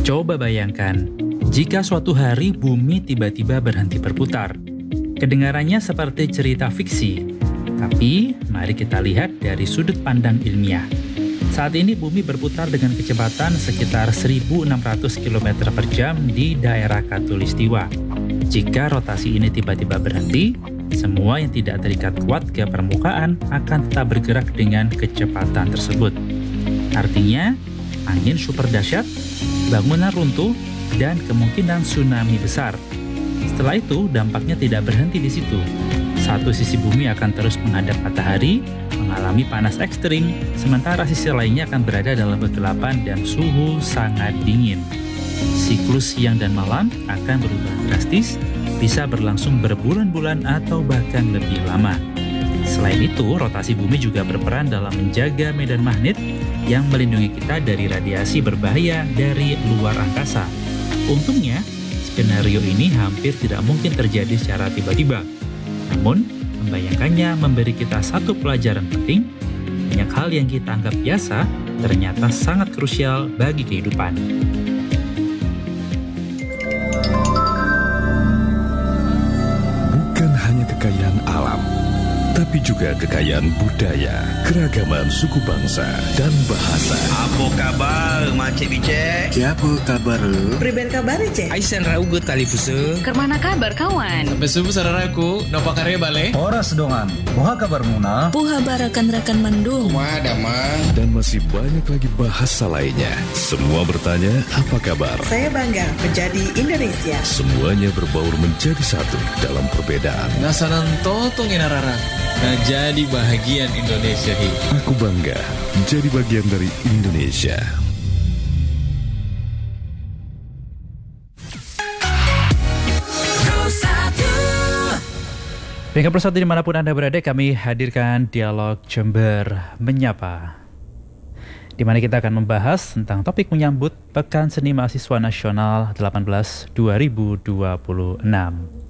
Coba bayangkan, jika suatu hari bumi tiba-tiba berhenti berputar. Kedengarannya seperti cerita fiksi, tapi mari kita lihat dari sudut pandang ilmiah. Saat ini bumi berputar dengan kecepatan sekitar 1.600 km per jam di daerah Khatulistiwa. Jika rotasi ini tiba-tiba berhenti, semua yang tidak terikat kuat ke permukaan akan tetap bergerak dengan kecepatan tersebut. Artinya, angin super dahsyat, bangunan runtuh, dan kemungkinan tsunami besar. Setelah itu, dampaknya tidak berhenti di situ. Satu sisi bumi akan terus menghadap matahari, mengalami panas ekstrim, sementara sisi lainnya akan berada dalam kegelapan dan suhu sangat dingin. Siklus siang dan malam akan berubah drastis, bisa berlangsung berbulan-bulan atau bahkan lebih lama. Selain itu, rotasi bumi juga berperan dalam menjaga medan magnet yang melindungi kita dari radiasi berbahaya dari luar angkasa. Untungnya, skenario ini hampir tidak mungkin terjadi secara tiba-tiba. Namun, membayangkannya memberi kita satu pelajaran penting. Banyak hal yang kita anggap biasa ternyata sangat krusial bagi kehidupan. Bukan hanya kekayaan alam, tapi juga kekayaan budaya, keragaman suku bangsa, dan bahasa. Apa kabar, Macik Bicek? Siapa kabar? Priben kabar, Cek? Aisan raugut tali pusa. Kermana kabar, kawan? Sampai subuh saudaraku, nopo karya bale? Horas dongan. Moha kabar muna? Puha barakan-rakan mandung. Wah, damang. Dan masih banyak lagi bahasa lainnya. Semua bertanya, apa kabar? Saya bangga menjadi Indonesia. Semuanya berbaur menjadi satu dalam perbedaan. Nasanan totong inarara. Nah, jadi bahagian Indonesia hi. Aku bangga menjadi bagian dari Indonesia. Pendengar Persatu dimanapun Anda berada, kami hadirkan Dialog Jember Menyapa, di mana kita akan membahas tentang topik menyambut Pekan Seni Mahasiswa Nasional 18 2026.